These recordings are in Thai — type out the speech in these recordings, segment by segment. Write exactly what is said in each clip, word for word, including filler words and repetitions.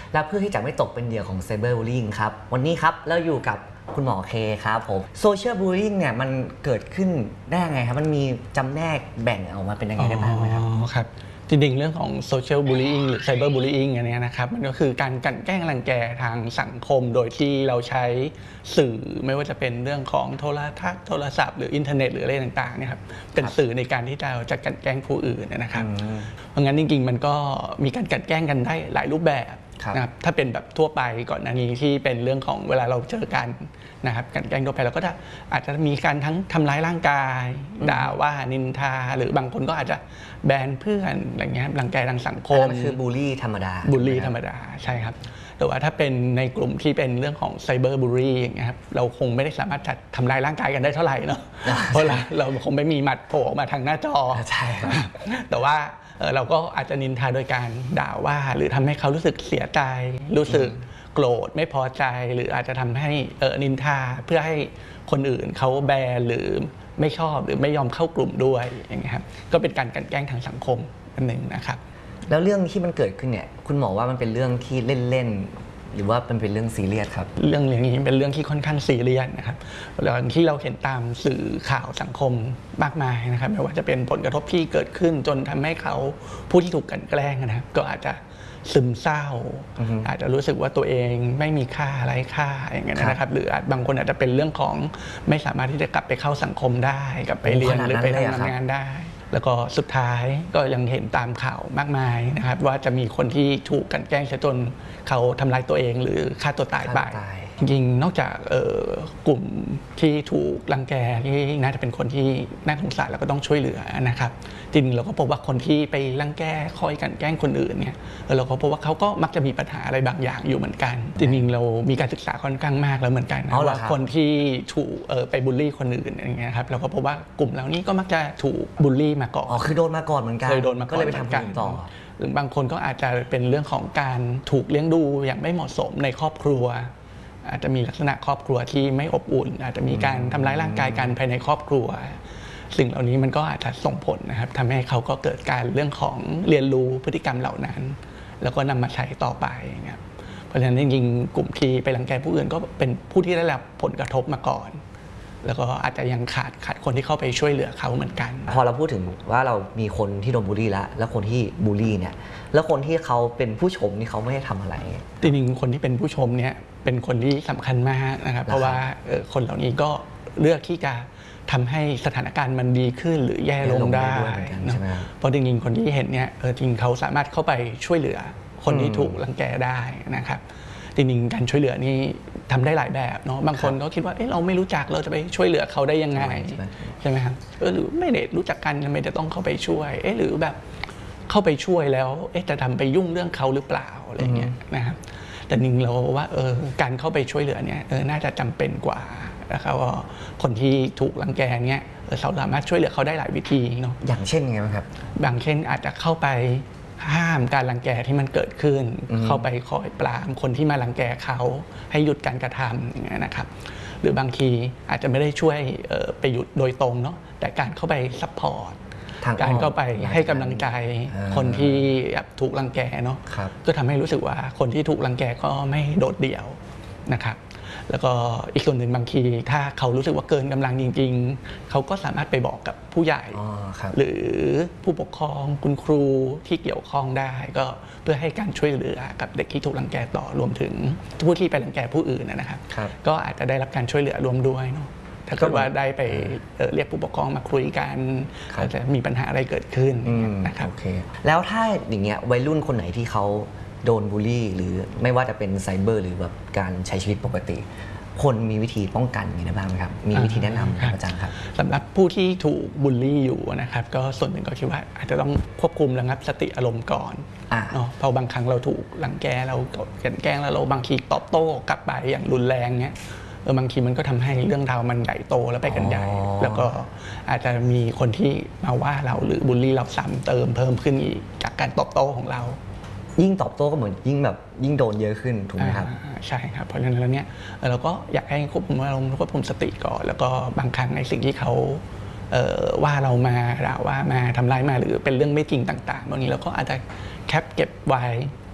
และเพื่อที่จะไม่ตกเป็นเหยื่อของไซเบอร์บูลลิงครับวันนี้ครับเราอยู่กับคุณหมอเคครับผมโซเชียลบูลลิงเนี่ยมันเกิดขึ้นได้ยังไงครับมันมีจำแนกแบ่งออกมาเป็นยังไงได้บ้างไหมครับอ๋อครับจริงๆเรื่องของโซเชียลบูลลิงหรือไซเบอร์บูลลิงอันนี้นะครับมันก็คือการกลั่นแกล้งรังแกทางสังคมโดยที่เราใช้สื่อไม่ว่าจะเป็นเรื่องของโทรทัศน์โทรศัพท์หรืออินเทอร์เน็ตหรืออะไรต่างๆเนี่ยครับเป็นสื่อในการที่เราจะกลั่นแกล้งผู้อื่นนะครับเพราะงั้นจริงๆมันก็มีการกลั่นแกล้งกันได้หลายรูปแบบนะครับถ้าเป็นแบบทั่วไปก่อนหน้านี้ที่เป็นเรื่องของเวลาเราเจอกันนะครับการแกล้งทั่วไปเราก็จะอาจจะมีการทั้งทำร้ายร่างกายด่าว่านินทาหรือบางคนก็อาจจะแบนเพื่อนอะไรเงี้ยรังแกทางสังคมมันคือบูลลี่ธรรมดาบูลลี่ธรรมดาใช่ครับแต่ว่าถ้าเป็นในกลุ่มที่เป็นเรื่องของไซเบอร์บูลลี่อย่างเงี้ยครับเราคงไม่ได้สามารถจะทำลายร่างกายกันได้เท่าไหร่เนาะเพราะเราคงไม่มีหมัดโผล่มาทางหน้าจอใช่แต่ว่าเราก็อาจจะนินทาโดยการด่าว่าหรือทำให้เขารู้สึกเสียใจรู้สึกโกรธไม่พอใจหรืออาจจะทำให้นินทาเพื่อให้คนอื่นเขาแบนหรือไม่ชอบหรือไม่ยอมเข้ากลุ่มด้วยอย่างเงี้ยครับก็เป็นการกลั่นแกล้งทางสังคมอันหนึ่งนะครับแล้วเรื่องที่มันเกิดขึ้นเนี่ยคุณหมอว่ามันเป็นเรื่องที่เล่นๆหรือว่ามันเป็นเรื่องซีเรียสครับเรื่องอย่างนี้เป็นเรื่องที่ค่อนข้างซีเรียสนะครับอย่างที่เราเห็นตามสื่อข่าวสังคมมากมายนะครับไม่ว่าจะเป็นผลกระทบที่เกิดขึ้นจนทำให้เขาผู้ที่ถูกกลั่นแกล้งนะครับก็อาจจะซึมเศร้า uh-huh. อาจจะรู้สึกว่าตัวเองไม่มีค่าไร้ค่าอย่างเงี้ยนะครับหรือบางคนอาจจะเป็นเรื่องของไม่สามารถที่จะกลับไปเข้าสังคมได้กลับไปเรียนหรือไปทำงานได้แล้วก็สุดท้ายก็ยังเห็นตามข่าวมากมายนะครับว่าจะมีคนที่ถูกกลั่นแกล้งจนเขาทำลายตัวเองหรือฆ่าตัวตายไปจริงๆนอกจากกลุ่มที่ถูกรังแกที่น่าจะเป็นคนที่น่าสงสารแล้วก็ต้องช่วยเหลือนะครับจริงๆเราก็พบว่าคนที่ไปรังแกคอยกลั่นแกล้งคนอื่นเนี่ยเราก็พบว่าเขาก็มักจะมีปัญหาอะไรบางอย่างอยู่เหมือนกันจริงๆเรามีการศึกษาค่อนข้างมากแล้วเหมือนกันว่าคนที่ถูกไปบูลลี่คนอื่นอย่างเงี้ยครับเราก็พบว่ากลุ่มเหล่านี้ก็มักจะถูกบูลลี่มาก่อนอ๋อคือโดนมาก่อนเหมือนกันเคยโดนมาก่อนก็เลยไปทำกันต่อหรือบางคนก็อาจจะเป็นเรื่องของการถูกเลี้ยงดูอย่างไม่เหมาะสมในครอบครัวอาจจะมีลักษณะครอบครัวที่ไม่อบอุ่นอาจจะมีการทำร้ายร่างกายกันภายในครอบครัวสิ่งเหล่านี้มันก็อาจจะส่งผลนะครับทำให้เขาก็เกิดการเรื่องของเรียนรู้พฤติกรรมเหล่านั้นแล้วก็นำมาใช้ต่อไปครับเพราะฉะนั้นจริงๆกลุ่มที่ไปรังแกผู้อื่นก็เป็นผู้ที่ได้รับผลกระทบมาก่อนแล้วก็อาจจะยังขาดขาดคนที่เข้าไปช่วยเหลือเขาเหมือนกันพอเราพูดถึงว่าเรามีคนที่โดนบูลลี่แล้วแล้วคนที่บูลลี่เนี่ยแล้วคนที่เขาเป็นผู้ชมนี่เขาไม่ได้ทำอะไรจริงๆคนที่เป็นผู้ชมเนี่ยเป็นคนที่สำคัญมากนะครับเพราะว่าคนเหล่านี้ก็เลือกที่จะทำให้สถานการณ์มันดีขึ้นหรือแย่ลงได้เพราะจริงๆคนที่เห็นเนี่ยจริงเขาสามารถเข้าไปช่วยเหลือคนที่ถูกรังแกได้นะครับจริงๆการช่วยเหลือนี่ทำได้หลายแบบเนาะบางคนก็คิดว่าเอ๊ะเราไม่รู้จักเราจะไปช่วยเหลือเขาได้ยังไงใช่ไหมครับเออหรือไม่ได้รู้จักกันทำไมจะต้องเข้าไปช่วยเอ๊ะหรือแบบเข้าไปช่วยแล้วเอ๊ะจะทำไปยุ่งเรื่องเขาหรือเปล่าอะไรเงี้ยนะครับแต่จริงเราว่าเออการเข้าไปช่วยเหลือเนี่ยเออน่าจะจำเป็นกว่านะครับว่าคนที่ถูกรังแกเนี่ยเราสามารถช่วยเหลือเขาได้หลายวิธีเนาะอย่างเช่นไงครับบางเช่นอาจจะเข้าไปห้ามการรังแกที่มันเกิดขึ้นเข้าไปคอยปรามคนที่มารังแกเขาให้หยุดการกระทำอย่างเงี้ยนะครับหรือบางทีอาจจะไม่ได้ช่วยไปหยุดโดยตรงเนาะแต่การเข้าไปซัพพอร์ตการเข้าไปให้กำลังใจคนที่ถูกรังแกเนาะก็ทำให้รู้สึกว่าคนที่ถูกรังแกก็ไม่โดดเดี่ยวนะครับแล้วก็อีกส่วนหนึ่งบางทีถ้าเขารู้สึกว่าเกินกำลังจริงๆเขาก็สามารถไปบอกกับผู้ใหญ่หรือผู้ปกครองคุณครูที่เกี่ยวข้องได้ก็เพื่อให้การช่วยเหลือกับเด็กที่ถูกรังแกต่อรวมถึงผู้ที่ไปรังแกผู้อื่นนะครับก็อาจจะได้รับการช่วยเหลือรวมด้วยเนาะถ้าเกิดว่าได้ไปเรียกผู้ปกครองมาคุยกันอาจจะมีปัญหาอะไรเกิดขึ้นนะครับโอเคแล้วถ้าอย่างเงี้ยวัยรุ่นคนไหนที่เขาโดนบูลลี่หรือไม่ว่าจะเป็นไซเบอร์หรือแบบการใช้ชีวิตปกติคนมีวิธีป้องกันมีอะไรบ้างไหมครับมีวิธีแนะนำครับอาจารย์ครับสำหรับผู้ที่ถูกบูลลี่อยู่นะครับก็ส่วนหนึ่งก็คิดว่าอาจจะต้องควบคุมระงับสติอารมณ์ก่อนเนาะเพราะบางครั้งเราถูกรังแกเราเกลียดแกล้งแล้วเราบางทีตอบโต้กลับไปอย่างรุนแรงเนี้ยเออบางทีมันก็ทำให้เรื่องราวมันใหญ่โตแล้วไปกันใหญ่แล้วก็อาจจะมีคนที่มาว่าเราหรือบูลลี่เราซ้ำเติมเพิ่มขึ้นอีกจากการตอบโต้ของเรายิ่งตอบโต้ก็เหมือนยิ่งแบบยิ่งโดนเยอะขึ้นถูกไหมครับใช่ครับเพราะฉะนั้นแล้วเนี่ยเราก็อยากให้ควบคุมอารมณ์ควบคุมสติก่อนแล้วก็บางครั้งในสิ่งที่เขาว่าเรามาด่าว่ามาทำร้ายมาหรือเป็นเรื่องไม่จริงต่างๆบางทีเราก็อาจจะแคปเก็บไว้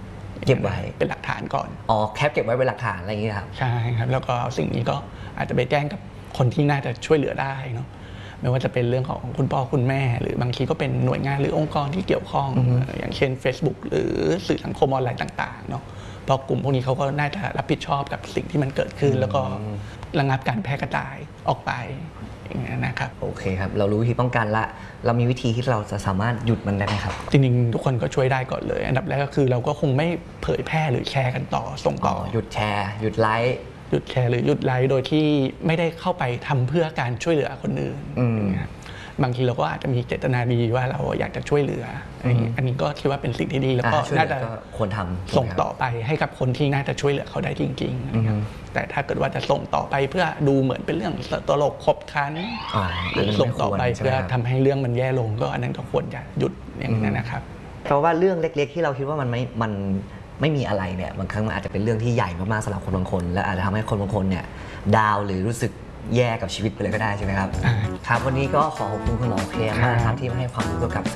เก็บไว้เป็นหลักฐานก่อนอ๋อแคปเก็บไว้เป็นหลักฐานอะไรอย่างเงี้ยครับใช่ครับแล้วก็สิ่งนี้ก็อาจจะไปแจ้งกับคนที่น่าจะช่วยเหลือได้เนาะไม่ว่าจะเป็นเรื่องของคุณพ่อคุณแม่หรือบางทีก็เป็นหน่วยงานหรือองค์กรที่เกี่ยวข้องอย่างเช่น Facebook หรือสื่อสังคมออนไลน์ต่างๆเนาะเพราะกลุ่มพวกนี้เขาก็น่าจะรับผิดชอบกับสิ่งที่มันเกิดขึ้นแล้วก็ระงับการแพร่กระจายออกไปอย่างนี้นะครับโอเคครับเรารู้วิธีป้องกันละเรามีวิธีที่เราจะสามารถหยุดมันได้ไหมครับจริงๆทุกคนก็ช่วยได้ก่อนเลยอันดับแรกก็คือเราก็คงไม่เผยแพร่หรือแชร์กันต่อส่งต่อหยุดแชร์หยุดไลค์หยุดแชร์หรือหยุดไลค์โดยที่ไม่ได้เข้าไปทำเพื่อการช่วยเหลือคนอื่นบางทีเราก็อาจจะมีเจตนาดีว่าเราอยากจะช่วยเหลืออันนี้ก็คิดว่าเป็นสิ่งที่ดีแล้วก็น่าจะควรทำส่งต่อไปให้กับคนที่น่าจะช่วยเหลือเขาได้จริงๆแต่ถ้าเกิดว่าจะส่งต่อไปเพื่อดูเหมือนเป็นเรื่องตลกขบขันหรือส่งต่อไปเพื่อทำให้เรื่องมันแย่ลงก็อันนั้นก็ควรจะหยุดอย่างนั้นนะครับเพราะว่าเรื่องเล็กๆที่เราคิดว่ามันไม่มันไม่มีอะไรเนี่ยบางครั้งมันอาจจะเป็นเรื่องที่ใหญ่มากๆสำหรับคนบางคนและอาจจะทำให้คนบางคนเนี่ยดาวหรือรู้สึกแย่กับชีวิตไปเลยก็ได้ใช่ไหมครับครับวันนี้ก็ขอขอบคุณคุณหมอเคลียร์มากครับที่มาให้ความรู้เกี่ยวกับ